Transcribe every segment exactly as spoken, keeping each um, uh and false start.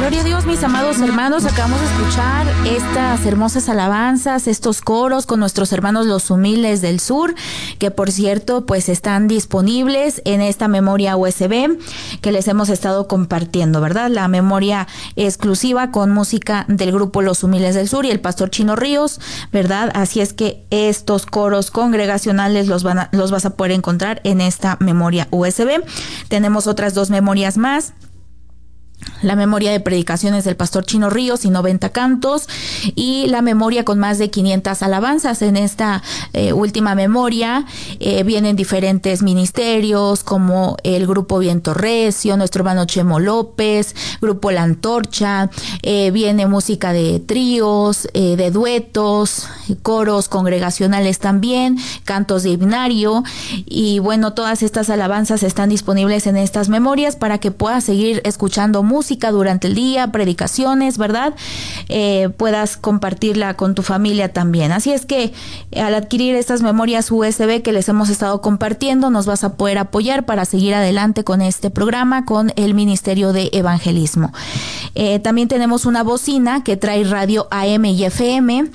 Gloria a Dios, mis amados hermanos, acabamos de escuchar estas hermosas alabanzas, estos coros con nuestros hermanos los humildes del sur, que por cierto, pues están disponibles en esta memoria U S B que les hemos estado compartiendo, ¿verdad? La memoria exclusiva con música del grupo Los Humildes del Sur y el pastor Chino Ríos, ¿verdad? Así es que estos coros congregacionales los van a, los vas a poder encontrar en esta memoria U S B. Tenemos otras dos memorias más. La memoria de predicaciones del pastor Chino Ríos y noventa cantos, y la memoria con más de quinientas alabanzas. En esta eh, última memoria eh, vienen diferentes ministerios como el grupo Viento Recio, nuestro hermano Chemo López, grupo La Antorcha, eh, viene música de tríos, eh, de duetos, coros congregacionales también, cantos de himnario, y bueno, todas estas alabanzas están disponibles en estas memorias para que puedas seguir escuchando música durante el día, predicaciones, ¿verdad? Eh, puedas compartirla con tu familia también. Así es que al adquirir estas memorias U S B que les hemos estado compartiendo, nos vas a poder apoyar para seguir adelante con este programa, con el Ministerio de Evangelismo. Eh, también tenemos una bocina que trae radio A M y F M.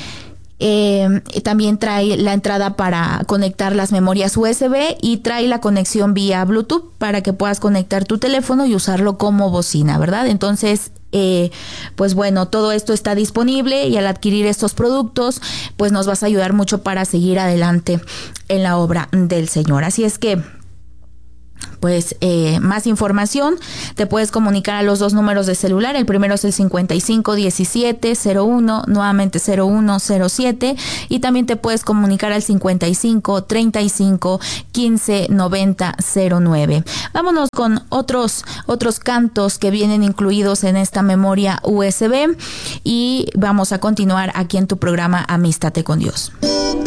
Eh, también trae la entrada para conectar las memorias U S B y trae la conexión vía Bluetooth para que puedas conectar tu teléfono y usarlo como bocina, ¿verdad? Entonces, eh, pues bueno, todo esto está disponible y al adquirir estos productos, pues nos vas a ayudar mucho para seguir adelante en la obra del Señor. Así es que, pues eh, más información, te puedes comunicar a los dos números de celular. El primero es el cincuenta y cinco diecisiete cero uno, nuevamente cero uno cero siete, y también te puedes comunicar al cincuenta y cinco treinta y cinco quince noventa cero nueve. Vámonos con otros otros cantos que vienen incluidos en esta memoria U S B y vamos a continuar aquí en tu programa Amístate con Dios.